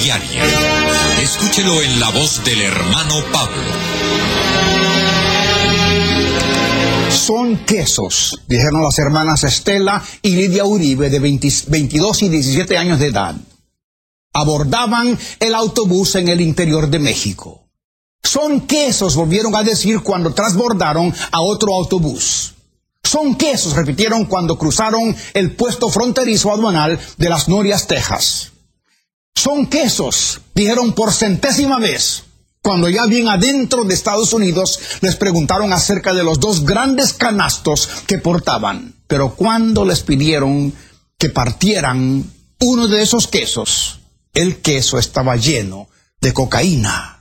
diaria. Escúchelo en la voz del hermano Pablo. Son quesos, dijeron las hermanas Estela y Lidia Uribe, de 22 y 17 años de edad. Abordaban el autobús en el interior de México. Son quesos, volvieron a decir cuando transbordaron a otro autobús. Son quesos, repitieron cuando cruzaron el puesto fronterizo aduanal de Las Norias, Texas. Son quesos, dijeron por centésima vez, cuando ya bien adentro de Estados Unidos les preguntaron acerca de los 2 grandes canastos que portaban. Pero cuando les pidieron que partieran uno de esos quesos, el queso estaba lleno de cocaína.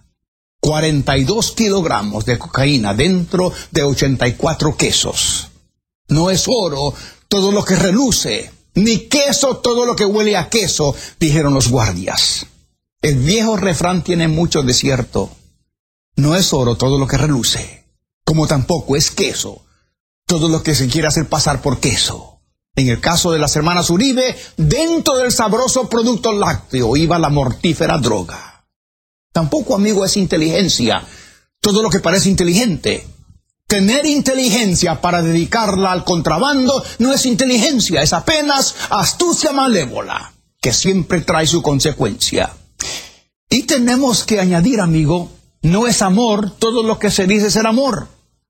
42 kilogramos de cocaína dentro de 84 quesos. No es oro todo lo que reluce, ni queso todo lo que huele a queso, dijeron los guardias. El viejo refrán tiene mucho de cierto. No es oro todo lo que reluce, como tampoco es queso todo lo que se quiere hacer pasar por queso. En el caso de las hermanas Uribe, dentro del sabroso producto lácteo iba la mortífera droga. Tampoco, amigo, es inteligencia todo lo que parece inteligente. Tener inteligencia para dedicarla al contrabando no es inteligencia, es apenas astucia malévola, que siempre trae su consecuencia. Y tenemos que añadir, amigo, no es amor todo lo que se dice ser amor.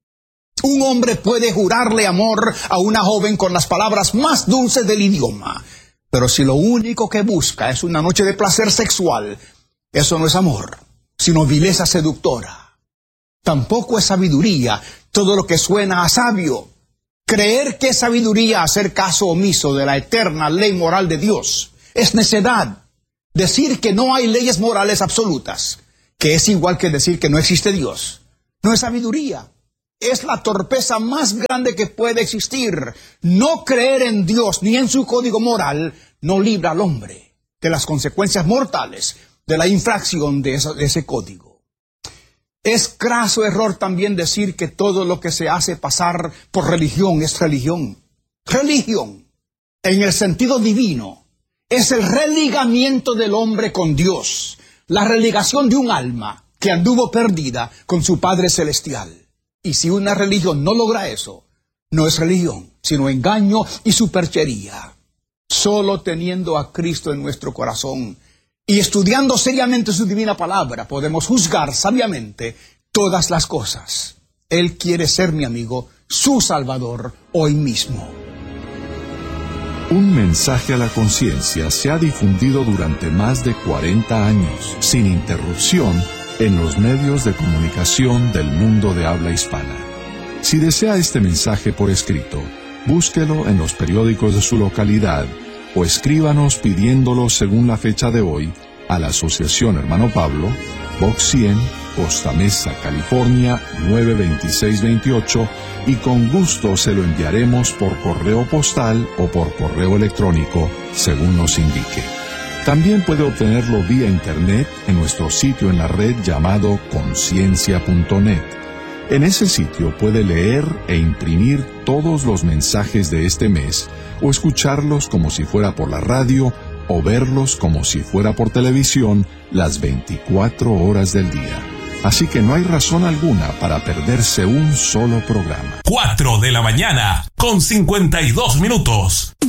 Un hombre puede jurarle amor a una joven con las palabras más dulces del idioma, pero si lo único que busca es una noche de placer sexual, eso no es amor, sino vileza seductora. Tampoco es sabiduría todo lo que suena a sabio. Creer que es sabiduría hacer caso omiso de la eterna ley moral de Dios es necedad. Decir que no hay leyes morales absolutas, que es igual que decir que no existe Dios, no es sabiduría. Es la torpeza más grande que puede existir. No creer en Dios ni en su código moral no libra al hombre de las consecuencias mortales de la infracción de ese código. Es craso error también decir que todo lo que se hace pasar por religión es religión. Religión, en el sentido divino, es el religamiento del hombre con Dios, la religación de un alma que anduvo perdida con su Padre Celestial. Y si una religión no logra eso, no es religión, sino engaño y superchería. Solo teniendo a Cristo en nuestro corazón y estudiando seriamente su divina palabra, podemos juzgar sabiamente todas las cosas. Él quiere ser, mi amigo, su Salvador hoy mismo. Un mensaje a la conciencia se ha difundido durante más de 40 años, sin interrupción, en los medios de comunicación del mundo de habla hispana. Si desea este mensaje por escrito, búsquelo en los periódicos de su localidad o escríbanos pidiéndolo según la fecha de hoy a la Asociación Hermano Pablo, Box 100, Costa Mesa, California 92628, y con gusto se lo enviaremos por correo postal o por correo electrónico, según nos indique. También puede obtenerlo vía internet en nuestro sitio en la red llamado conciencia.net. En ese sitio puede leer e imprimir todos los mensajes de este mes, o escucharlos como si fuera por la radio, o verlos como si fuera por televisión las 24 horas del día. Así que no hay razón alguna para perderse un solo programa. 4 de la mañana, con 52 minutos.